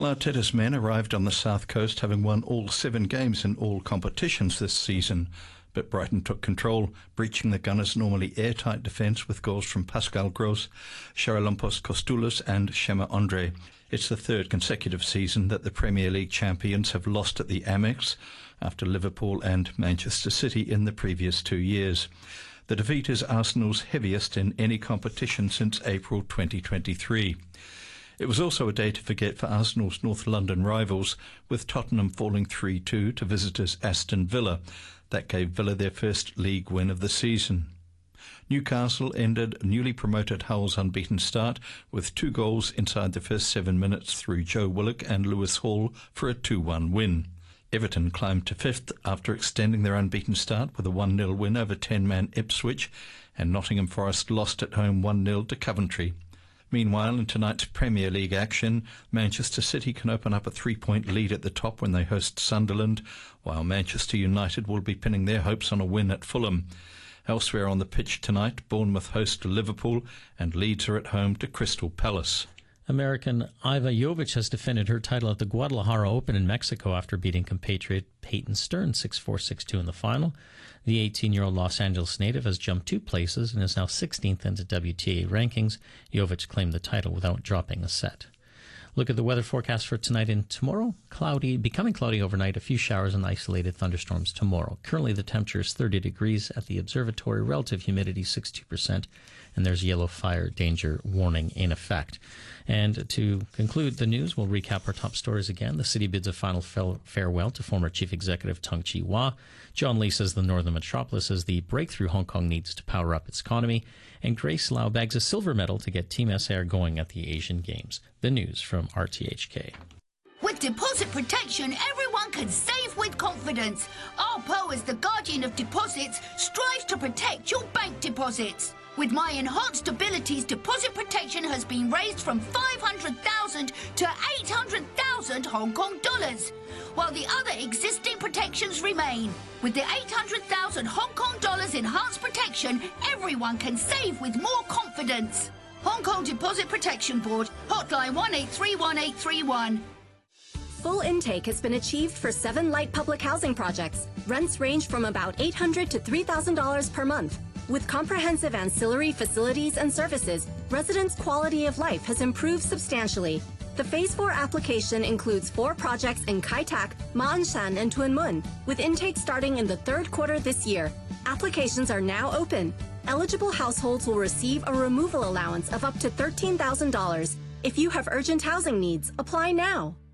Well, Arteta's men arrived on the south coast having won all 7 games in all competitions this season. But Brighton took control, breaching the Gunners' normally airtight defence with goals from Pascal Gross, Charalampos Kostoulis and Shema Andre. It's the 3rd consecutive season that the Premier League champions have lost at the Amex, after Liverpool and Manchester City in the previous 2 years. The defeat is Arsenal's heaviest in any competition since April 2023. It was also a day to forget for Arsenal's North London rivals, with Tottenham falling 3-2 to visitors Aston Villa. That gave Villa their first league win of the season. Newcastle ended newly promoted Hull's unbeaten start with 2 goals inside the first 7 minutes through Joe Willock and Lewis Hall for a 2-1 win. Everton climbed to 5th after extending their unbeaten start with a 1-0 win over 10-man Ipswich, and Nottingham Forest lost at home 1-0 to Coventry. Meanwhile, in tonight's Premier League action, Manchester City can open up a 3-point lead at the top when they host Sunderland, while Manchester United will be pinning their hopes on a win at Fulham. Elsewhere on the pitch tonight, Bournemouth host Liverpool and Leeds are at home to Crystal Palace. American Iva Jovic has defended her title at the Guadalajara Open in Mexico after beating compatriot Peyton Stern 6-4, 6-2 in the final. The 18-year-old Los Angeles native has jumped 2 places and is now 16th in the WTA rankings. Jovic claimed the title without dropping a set. Look at the weather forecast for tonight and tomorrow. Cloudy, becoming cloudy overnight, a few showers and isolated thunderstorms tomorrow. Currently the temperature is 30 degrees at the observatory, relative humidity 62%, and there's yellow fire danger warning in effect. And to conclude the news, we'll recap our top stories again. The city bids a final farewell to former Chief Executive Tung Chee-hwa. John Lee says the Northern Metropolis is the breakthrough Hong Kong needs to power up its economy. And Grace Lau bags a silver medal to get Team SAR going at the Asian Games. The news from RTHK. With deposit protection, everyone can save with confidence. Arpo, as the guardian of deposits, strives to protect your bank deposits. With my enhanced abilities, deposit protection has been raised from 500,000 to 800,000 Hong Kong dollars, while the other existing protections remain. With the 800,000 Hong Kong dollars enhanced protection, everyone can save with more confidence. Hong Kong Deposit Protection Board, hotline 1831-831. Full intake has been achieved for 7 light public housing projects. Rents range from about $800 to $3,000 per month. With comprehensive ancillary facilities and services, residents' quality of life has improved substantially. The Phase 4 application includes 4 projects in Kai Tak, Ma On Shan, and Tuen Mun, with intake starting in the 3rd quarter this year. Applications are now open. Eligible households will receive a removal allowance of up to $13,000. If you have urgent housing needs, apply now.